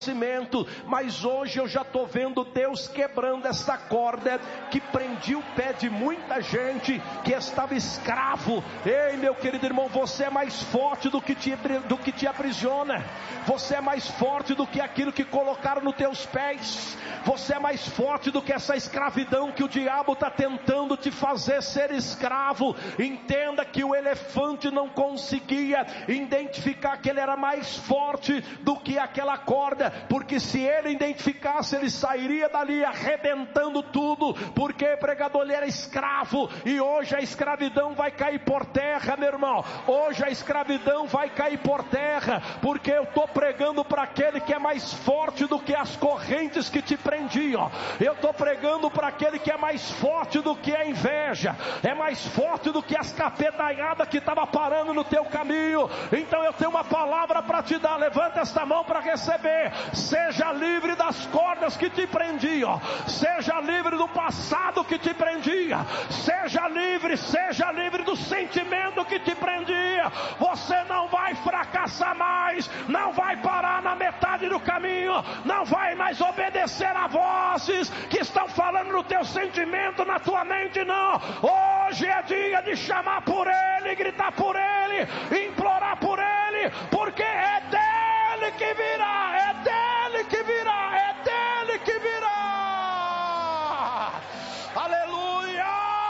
mas hoje eu já estou vendo Deus quebrando essa corda que prendia o pé de muita gente que estava escravo. Ei, meu querido irmão, você é mais forte do que te aprisiona, você é mais forte do que aquilo que colocaram nos teus pés, você é mais forte do que essa escravidão que o diabo está tentando te fazer ser escravo. Entenda que o elefante não conseguia identificar que ele era mais forte do que aquela corda, porque se ele identificasse, ele sairia dali arrebentando tudo, porque pregador, ele era escravo, e hoje a escravidão vai cair por terra, meu irmão. Hoje a escravidão vai cair por terra, porque eu estou pregando para aquele que é mais forte do que as correntes que te prendiam. Eu estou pregando para aquele que é mais forte do que a inveja, é mais forte do que as capetanhadas que estavam parando no teu caminho. Então eu tenho uma palavra para te dar. Levanta esta mão para receber. Seja livre das cordas que te prendiam, seja livre do passado que te prendia, seja livre do sentimento que te prendia. Você não vai fracassar mais, não vai parar na metade do caminho, não vai mais obedecer a vozes que estão falando no teu sentimento, na tua mente, não. Hoje é dia de chamar por Ele, gritar por Ele, implorar por Ele, porque é dele que virá, é dele que virá, é dele que virá. Aleluia,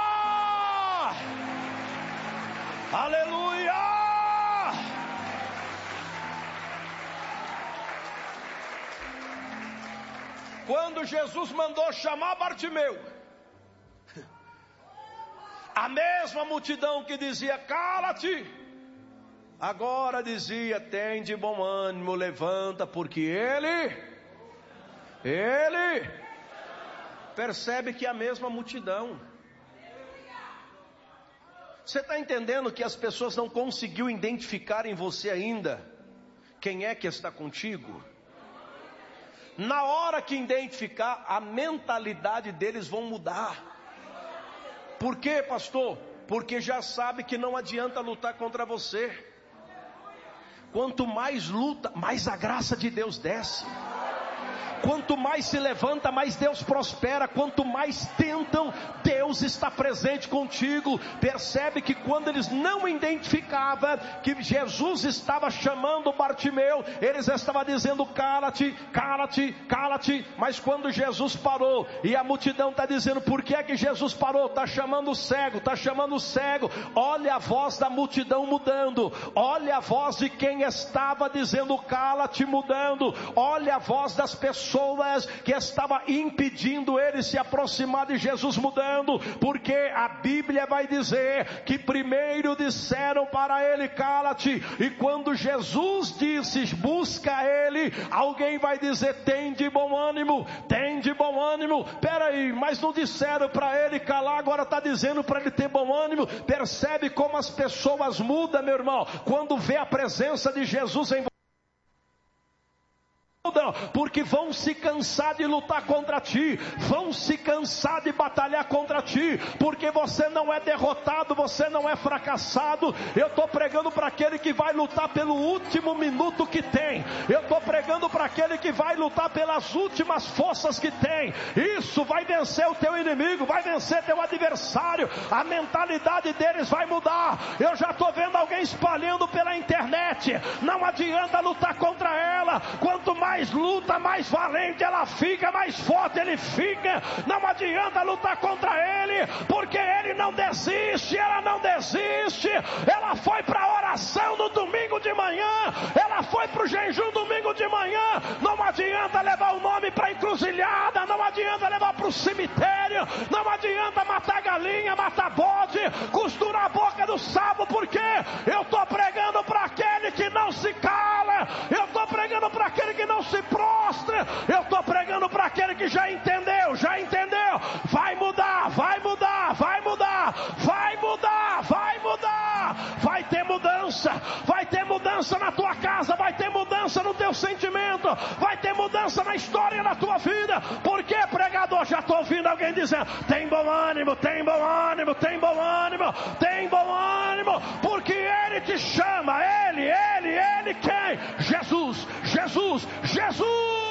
aleluia. Quando Jesus mandou chamar Bartimeu, a mesma multidão que dizia cala-te, agora dizia tem de bom ânimo, levanta, porque ele percebe que é a mesma multidão. Você está entendendo que as pessoas não conseguiu identificar em você ainda quem é que está contigo? Na hora que identificar, a mentalidade deles vão mudar. Por quê, pastor? Porque já sabe que não adianta lutar contra você. Quanto mais luta, mais a graça de Deus desce. Quanto mais se levanta, mais Deus prospera. Quanto mais tentam, Deus está presente contigo. Percebe que quando eles não identificavam que Jesus estava chamando Bartimeu, eles estavam dizendo cala-te, cala-te, cala-te. Mas quando Jesus parou, e a multidão está dizendo por que é que Jesus parou? Está chamando o cego, está chamando o cego. Olha a voz da multidão mudando, olha a voz de quem estava dizendo cala-te mudando, olha a voz das pessoas que estava impedindo ele se aproximar de Jesus mudando, porque a Bíblia vai dizer que primeiro disseram para ele cala-te, e quando Jesus disse busca ele, alguém vai dizer tem de bom ânimo, tem de bom ânimo. Peraí, mas não disseram para ele calar, agora está dizendo para ele ter bom ânimo. Percebe como as pessoas mudam, meu irmão, quando vê a presença de Jesus em você. Porque vão se cansar de lutar contra ti, vão se cansar de batalhar contra ti, porque você não é derrotado, você não é fracassado. Eu estou pregando para aquele que vai lutar pelo último minuto que tem, eu estou pregando para aquele que vai lutar pelas últimas forças que tem. Isso vai vencer o teu inimigo, vai vencer teu adversário, a mentalidade deles vai mudar. Eu já estou vendo alguém espalhando pela internet, não adianta lutar contra ela, quanto mais luta, mais valente ela fica, mais forte ele fica. Não adianta lutar contra ele, porque ele não desiste, ela não desiste. Ela foi para a oração no domingo de manhã, ela foi para o jejum domingo de manhã. Não adianta levar o nome para a encruzilhada, não adianta levar para o cemitério, não adianta matar galinha, matar bode, costurar a boca do sapo, porque eu estou pregando para aquele que não se cala, eu estou pregando para aquele que não se prostra, eu estou pregando para aquele que já entendeu, vai mudar, vai mudar, vai mudar, vai mudar, vai mudar, vai ter mudança na tua casa, vai ter mudança no teu sentimento, vai ter mudança na história da tua vida. Porque pregador, já estou ouvindo alguém dizendo tem bom ânimo, tem bom ânimo, tem bom ânimo, tem bom ânimo, porque ele Ele te chama, Ele quem? Jesus, Jesus, Jesus.